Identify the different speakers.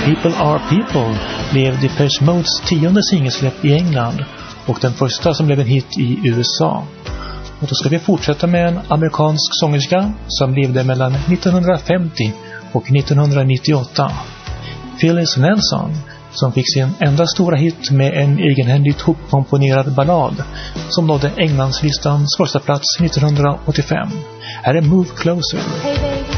Speaker 1: People Are People blev Depeche Modes 10:e singelsläpp i England och den första som blev en hit i USA. Och då ska vi fortsätta med en amerikansk sångerska som levde mellan 1950 och 1998. Phyllis Nelson, som fick sin enda stora hit med en egenhändigt hopkomponerad ballad som nådde Englandslistans första plats 1985. Här är Move Closer.